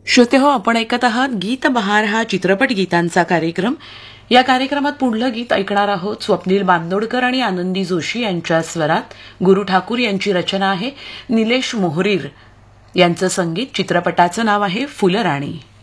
श्रोते हो, आपण ऐकत आहात गीत बहार हा चित्रपट गीतांचा कार्यक्रम. या कार्यक्रमात पुढलं गीत ऐकणार आहोत स्वप्नील बांदोडकर आणि आनंदी जोशी यांच्या स्वरात. गुरु ठाकूर यांची रचना आहे. निलेश मोहरीर यांचं संगीत. चित्रपटाचं नाव आहे फुलराणी.